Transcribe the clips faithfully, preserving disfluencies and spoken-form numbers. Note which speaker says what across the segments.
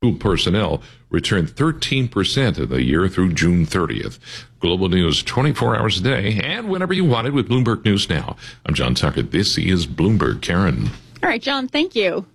Speaker 1: School personnel returned thirteen percent of the year through June thirtieth. Global news twenty-four hours a day and whenever you want it with Bloomberg News Now. I'm John Tucker. This is Bloomberg. Karen.
Speaker 2: All right, John, thank you.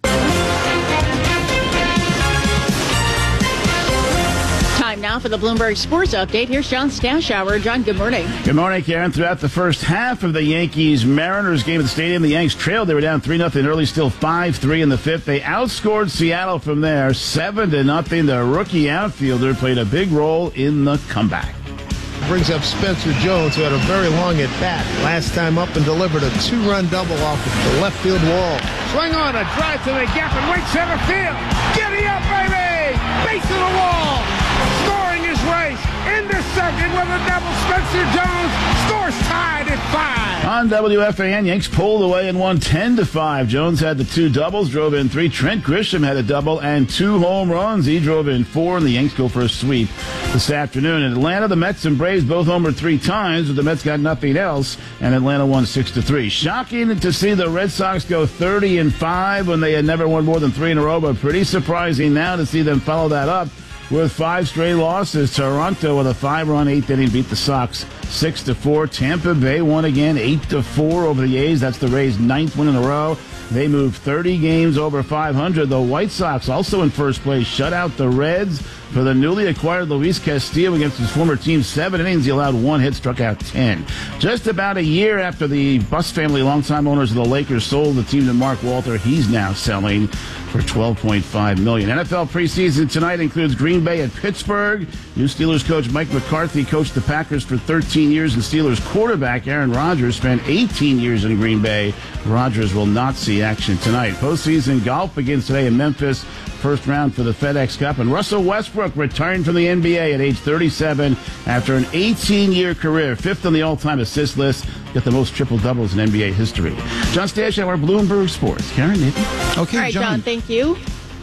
Speaker 2: Time now for the Bloomberg Sports Update. Here's John Stashower. John, good morning.
Speaker 3: Good morning, Karen. Throughout the first half of the Yankees-Mariners game at the stadium, the Yanks trailed. They were down three nothing early, still five three in the fifth. They outscored Seattle from there, seven to nothing. The rookie outfielder played a big role in the comeback.
Speaker 4: Brings up Spencer Jones, who had a very long at-bat. Last time up and delivered a two-run double off of the left field wall. Swing on, a drive to the gap and right center field. Giddy up, baby! Base of the wall! Scoring his race into second with a double. Spencer Jones scores tied at five.
Speaker 3: On W F A N, Yanks pulled away and won ten to five. Jones had the two doubles, drove in three. Trent Grisham had a double and two home runs. He drove in four, and the Yanks go for a sweep this afternoon. In Atlanta, the Mets and Braves both homered three times, but the Mets got nothing else, and Atlanta won six to three. Shocking to see the Red Sox go thirty and five when they had never won more than three in a row, but pretty surprising now to see them follow that up with five straight losses. Toronto with a five-run eighth inning beat the Sox six to four. Tampa Bay won again eight to four over the A's. That's the Rays' ninth win in a row. They moved thirty games over five hundred. The White Sox, also in first place, shut out the Reds. For the newly acquired Luis Castillo against his former team, seven innings, he allowed one hit, struck out ten. Just about a year after the Buss family, longtime owners of the Lakers, sold the team to Mark Walter, he's now selling for twelve point five million dollars. N F L preseason tonight includes Green Bay at Pittsburgh. New Steelers coach Mike McCarthy coached the Packers for thirteen years, and Steelers quarterback Aaron Rodgers spent eighteen years in Green Bay. Rodgers will not see action tonight. Postseason golf begins today in Memphis. First round for the FedEx Cup. And Russell Westbrook returned from the N B A at age thirty-seven after an eighteen-year career. Fifth on the all-time assist list. Got the most triple-doubles in N B A history. John Stashower, Bloomberg Sports. Karen, Nathan?
Speaker 2: Okay, All right, John. John, thank you.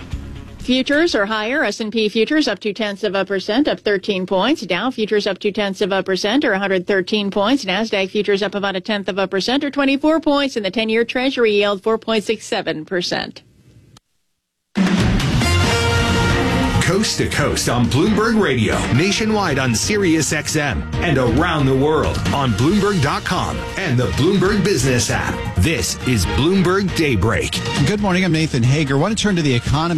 Speaker 2: Futures are higher. S and P futures up two-tenths of a percent, up thirteen points. Dow futures up two-tenths of a percent, or one hundred thirteen points. NASDAQ futures up about a tenth of a percent, or twenty-four points. And the ten-year Treasury yield four point six seven percent.
Speaker 5: Coast to coast on Bloomberg Radio, nationwide on Sirius X M, and around the world on Bloomberg dot com and the Bloomberg Business app. This is Bloomberg Daybreak.
Speaker 6: Good morning. I'm Nathan Hager. I want to turn to the economy.